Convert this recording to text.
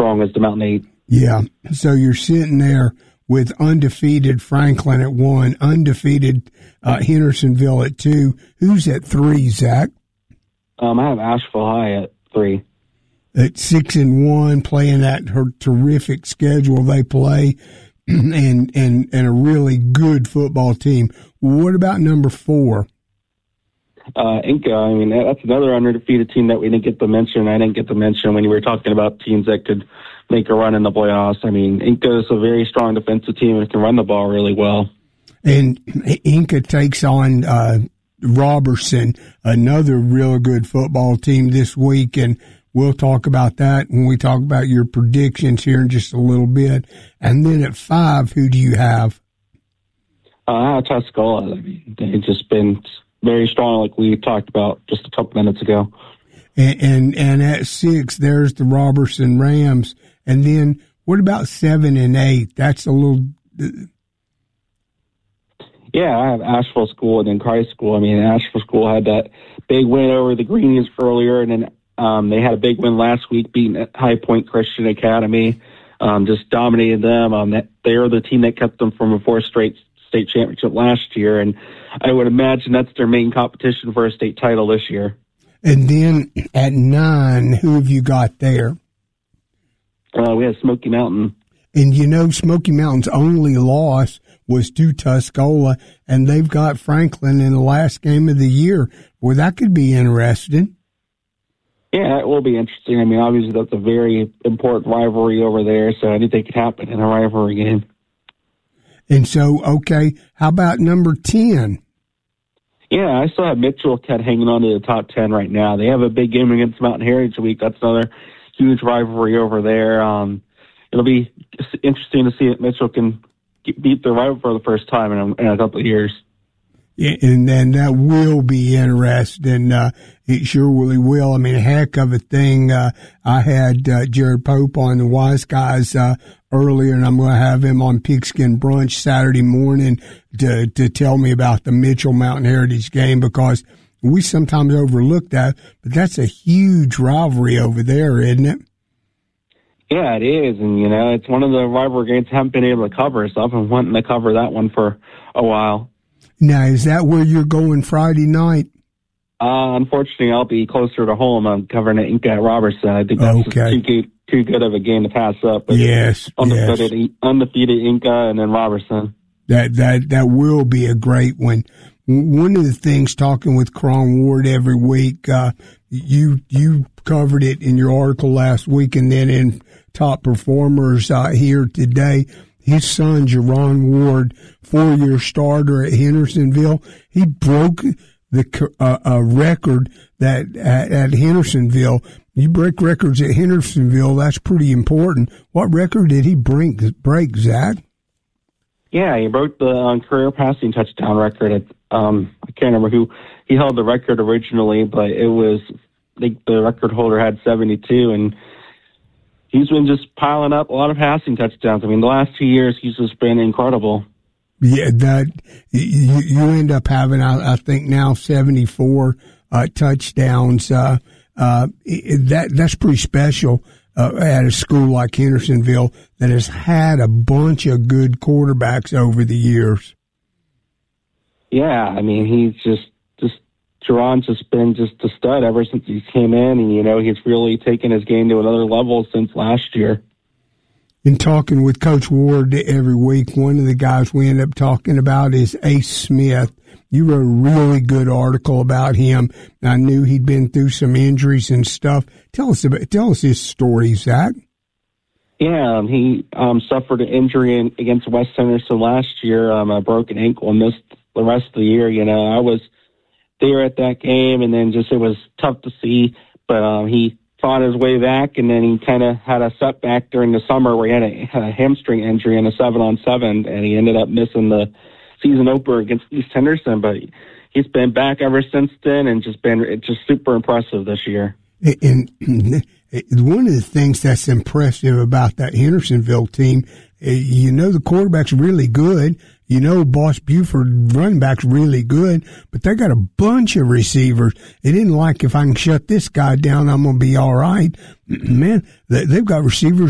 strong as the Mountain 8. Yeah, so you're sitting there with undefeated Franklin at 1, undefeated Hendersonville at 2. Who's at 3, Zach? I have Asheville High at 3. At 6-1, playing that terrific schedule they play, and a really good football team. What about number 4? Inca. I mean, that's another undefeated team that we didn't get to mention. I didn't get to mention when you were talking about teams that could make a run in the playoffs. I mean, Inca is a very strong defensive team and can run the ball really well. And Inca takes on Robertson, another really good football team this week, and we'll talk about that when we talk about your predictions here in just a little bit. And then at 5, who do you have? I have Tuscola. I mean, they've just been very strong, like we talked about just a couple minutes ago. And at 6, there's the Robertson Rams. And then what about 7 and 8? That's a little. Yeah, I have Asheville School and then Christ School. I mean, Asheville School had that big win over the Greenies earlier, and then they had a big win last week, beating High Point Christian Academy. Just dominated them. They are the team that kept them from a 4th straight state championship last year, and I would imagine that's their main competition for a state title this year. And then at 9, who have you got there? We have Smoky Mountain. And you know, Smoky Mountain's only loss was to Tuscola, and they've got Franklin in the last game of the year. Well, that could be interesting. Yeah, it will be interesting. I mean, obviously that's a very important rivalry over there, so anything could happen in a rivalry game. And so, okay, how about number 10? Yeah, I still have Mitchell kind of hanging on to the top 10 right now. They have a big game against Mountain Heritage Week. That's another huge rivalry over there. It'll be interesting to see if Mitchell can beat their rival for the first time in a couple of years. Yeah, and then that will be interesting. It sure really will. I mean, a heck of a thing. I had Jared Pope on the Wise Guys earlier, and I'm going to have him on Pigskin Brunch Saturday morning to tell me about the Mitchell Mountain Heritage game, because we sometimes overlook that, but that's a huge rivalry over there, isn't it? Yeah, it is, and, you know, it's one of the rivalry games I haven't been able to cover, so I've been wanting to cover that one for a while. Now, is that where you're going Friday night? Unfortunately, I'll be closer to home. I'm covering it Inca at Robertson. I think that's too good of a game to pass up. But undefeated Inca and then Robertson. That will be a great one. One of the things, talking with Cron Ward every week, you covered it in your article last week, and then in Top Performers here today. His son, Jerron Ward, 4-year starter at Hendersonville, he broke the record that at Hendersonville. You break records at Hendersonville, that's pretty important. What record did he break, Zach? Yeah, he broke the career passing touchdown record. I can't remember who he held the record originally, but it was, I think the record holder had 72, and he's been just piling up a lot of passing touchdowns. I mean, the last 2 years, he's just been incredible. Yeah, that you end up having, I think now 74 touchdowns. That's pretty special at a school like Hendersonville that has had a bunch of good quarterbacks over the years. Yeah, I mean, he's Jerron's just been just a stud ever since he came in, and, you know, he's really taken his game to another level since last year. In talking with Coach Ward every week, one of the guys we end up talking about is Ace Smith. You wrote a really good article about him. I knew he'd been through some injuries and stuff. Tell us his story, Zach. Yeah, he suffered an injury against West Henderson last year, a broken ankle, and missed the rest of the year. You know, I was there at that game, and then it was tough to see, but he fought his way back, and then he kind of had a setback during the summer where he had a hamstring injury in a 7-on-7, and he ended up missing the season opener against East Henderson, but he's been back ever since then, and just super impressive this year. And one of the things that's impressive about that Hendersonville team, you know, the quarterback's really good. You know, Boss Buford, running back's really good, but they got a bunch of receivers. They didn't like, if I can shut this guy down, I'm going to be all right. Man, they've got receivers